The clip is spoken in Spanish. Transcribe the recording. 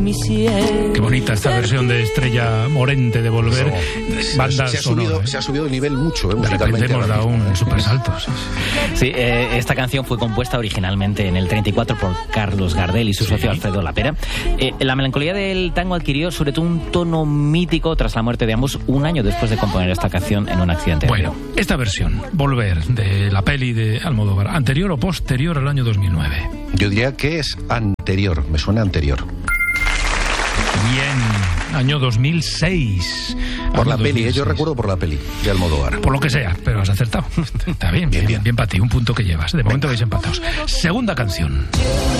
mi cielo. Qué bonita esta versión de Estrella Morente de Volver. Banda sonora. Se ha subido el nivel mucho, De repente hemos dado un super salto. Sí, esta canción fue compuesta originalmente en el 34 por Carlos Gardel y su socio Alfredo Lapera. La melancolía del tango adquirió sobre todo un tono mítico tras la muerte de ambos un año después de componer esta canción en un accidente. Bueno, esta versión, Volver, de la peli de Almodóvar, ¿anterior o posterior al año 2009? Yo diría que es anterior, me suena anterior. Bien, año 2006. Por la peli, yo recuerdo por la peli de Almodóvar. Por lo que sea, pero has acertado. Está bien, bien para ti, un punto que llevas. De momento vais empatados. Segunda canción.